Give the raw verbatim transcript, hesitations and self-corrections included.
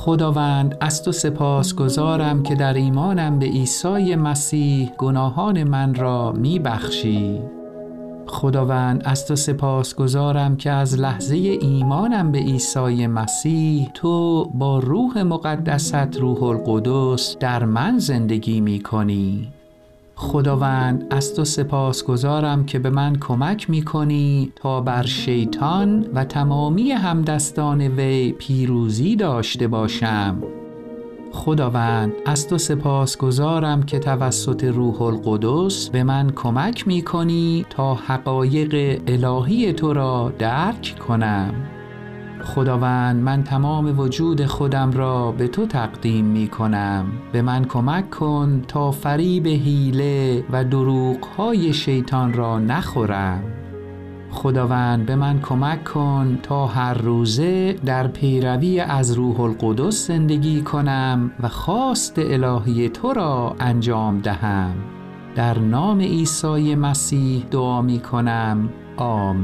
خداوند از تو سپاسگزارم که در ایمانم به عیسی مسیح گناهان من را می بخشی. خداوند از تو سپاسگزارم که از لحظه ایمانم به عیسی مسیح تو با روح مقدست روح القدس در من زندگی می کنی. خداوند از تو سپاسگزارم که به من کمک می کنی تا بر شیطان و تمامی همدستان وی پیروزی داشته باشم. خداوند از تو سپاسگزارم که توسط روح القدس به من کمک می کنی تا حقایق الهی تو را درک کنم. خداوند من تمام وجود خودم را به تو تقدیم می کنم. به من کمک کن تا فریب حیله و دروغ‌های شیطان را نخورم. خداوند به من کمک کن تا هر روزه در پیروی از روح القدس زندگی کنم و خواست الهی تو را انجام دهم. در نام عیسی مسیح دعا می کنم. آمین.